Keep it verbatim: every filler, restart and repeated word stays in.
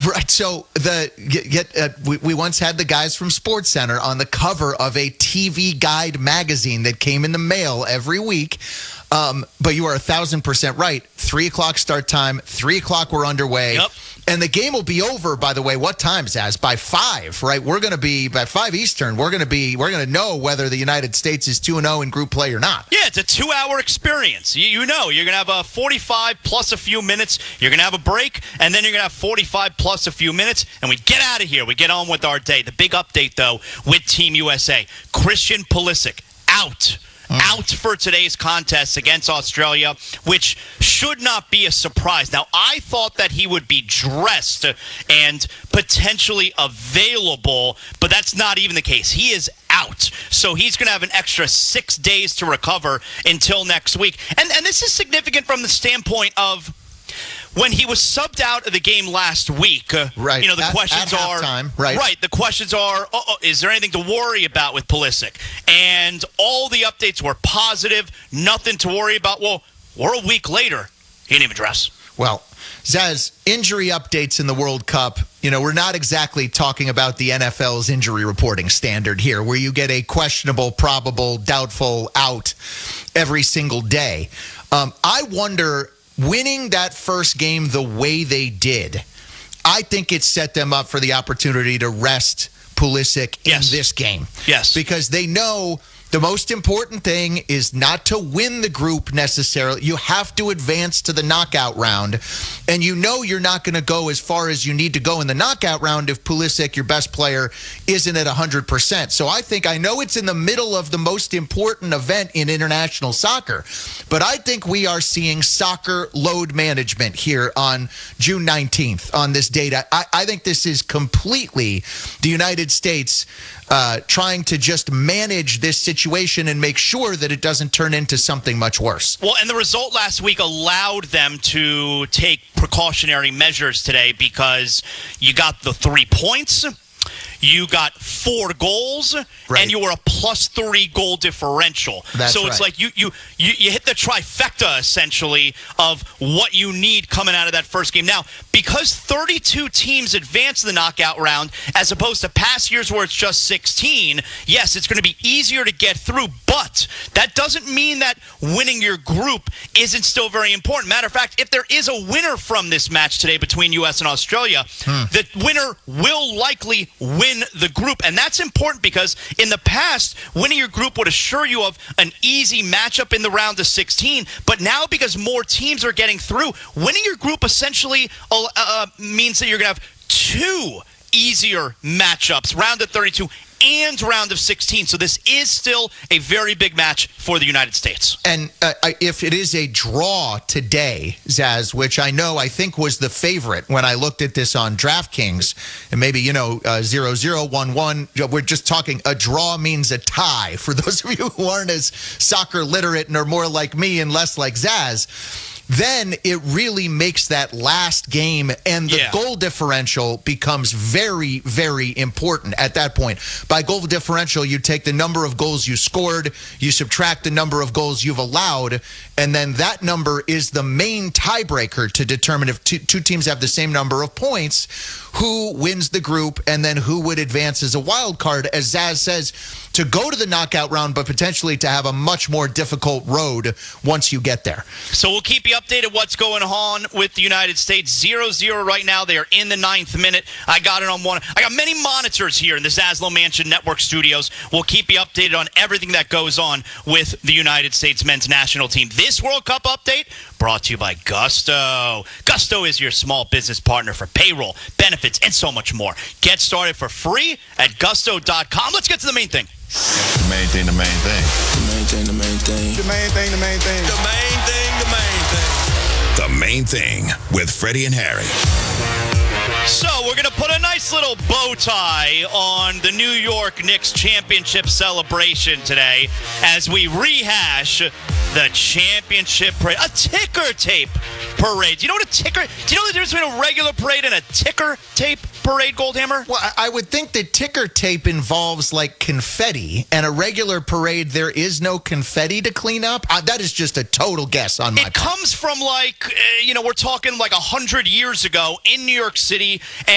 Right. So the get, uh, we, we once had the guys from SportsCenter on the cover of a T V Guide magazine that came in the mail every week. Um, but you are a thousand percent right. Three o'clock start time. Three o'clock we're underway. Yep. And the game will be over, by the way, what time, Zaz? By five, right? We're going to be, by five Eastern, we're going to be, we're going to know whether the United States is two and oh in group play or not. Yeah, it's a two-hour experience. You, you know, you're going to have a forty-five plus a few minutes. You're going to have a break, and then you're going to have forty-five plus a few minutes, and we get out of here. We get on with our day. The big update, though, with Team U S A. Christian Pulisic out. Out for today's contest against Australia, which should not be a surprise. Now, I thought that he would be dressed and potentially available, but that's not even the case. He is out. So he's going to have an extra six days to recover until next week. And, and this is significant from the standpoint of when he was subbed out of the game last week, uh, right. you know, the at, questions at are, halftime, right. right, the questions are, oh, oh, is there anything to worry about with Pulisic? And all the updates were positive, nothing to worry about. Well, we're a week later. He didn't even dress. Well, Zaz, injury updates in the World Cup, you know, we're not exactly talking about the N F L's injury reporting standard here, where you get a questionable, probable, doubtful out every single day. Um, I wonder, winning that first game the way they did, I think it set them up for the opportunity to rest Pulisic yes. in this game. Yes. Because they know the most important thing is not to win the group necessarily. You have to advance to the knockout round. And you know you're not going to go as far as you need to go in the knockout round if Pulisic, your best player, isn't at one hundred percent. So I think, I know it's in the middle of the most important event in international soccer, but I think we are seeing soccer load management here on June nineteenth on this date. I, I think this is completely the United States uh, trying to just manage this situation and make sure that it doesn't turn into something much worse. Well, and the result last week allowed them to take precautionary measures today because you got the three points, you got four goals, right. and you were a plus three goal differential. That's so it's right. like you, you you you hit the trifecta, essentially, of what you need coming out of that first game. Now, because thirty-two teams advance the knockout round, as opposed to past years where it's just sixteen, yes, it's going to be easier to get through, but that doesn't mean that winning your group isn't still very important. Matter of fact, if there is a winner from this match today between U S and Australia, hmm. the winner will likely win the group. And that's important because in the past, winning your group would assure you of an easy matchup in the round of sixteen. But now, because more teams are getting through, winning your group essentially uh, means that you're going to have two easier matchups, round of thirty-two and round of sixteen. So this is still a very big match for the United States. And uh, if it is a draw today, Zaz, which I know I think was the favorite when I looked at this on DraftKings, and maybe, you know, uh, zero zero one one, we're just talking a draw means a tie. For those of you who aren't as soccer literate and are more like me and less like Zaz, then it really makes that last game and the yeah. goal differential becomes very, very important at that point. By goal differential, you take the number of goals you scored, you subtract the number of goals you've allowed, and then that number is the main tiebreaker to determine if two, two teams have the same number of points, who wins the group, and then who would advance as a wild card, as Zaz says, to go to the knockout round, but potentially to have a much more difficult road once you get there. So we'll keep you updated what's going on with the United States. zero zero right now. They are in the ninth minute. I got it on one. I got many monitors here in the Zaslow Mansion Network studios. We'll keep you updated on everything that goes on with the United States men's national team. This World Cup update brought to you by Gusto. Gusto is your small business partner for payroll, benefits, and so much more. Get started for free at gusto dot com. Let's get to the main thing. The main thing, the main thing. The main thing, the main thing. The main thing, the main thing. The main thing, the main thing. The Main Thing with Freddie and Harry. So we're going to put a nice little bow tie on the New York Knicks championship celebration today as we rehash the championship parade. A ticker tape parade. Do you know what a ticker... Do you know the difference between a regular parade and a ticker tape parade, Goldhammer? Well, I would think that ticker tape involves like confetti, and a regular parade, there is no confetti to clean up. Uh, that is just a total guess on my It part. comes from like, uh, you know, we're talking like one hundred years ago in New York City. And